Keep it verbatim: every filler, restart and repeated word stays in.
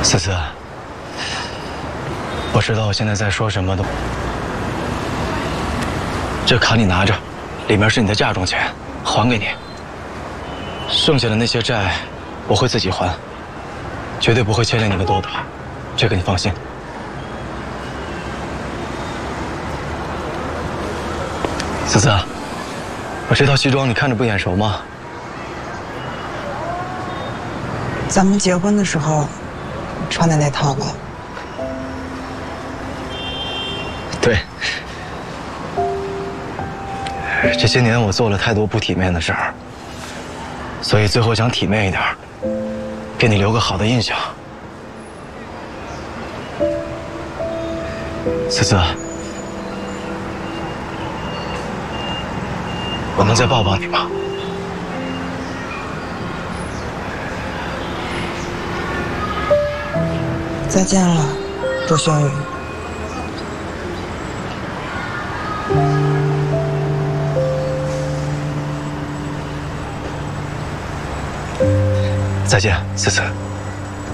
思思，我知道我现在在说什么都，这卡你拿着，里面是你的嫁妆钱，还给你。剩下的那些债，我会自己还，绝对不会牵连你们多的，这个你放心。思思，我这套西装你看着不眼熟吗？ 咱们结婚的时候穿的那套吧。 对。这些年我做了太多不体面的事儿，所以最后想体面一点，给你留个好的印象。思思，我能再抱抱你吗？ 再见了，周轩宇。 再见，思思。